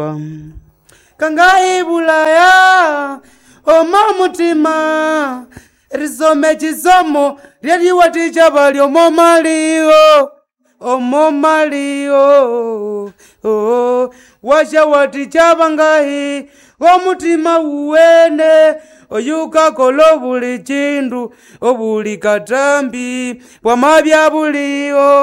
Kangai bulaya oma mutima risome chisomo ryali waticha bali omomalio washa waticha bangahi omutima uwene oyuka kolo buli chindu obuli katambi bwamabya bulio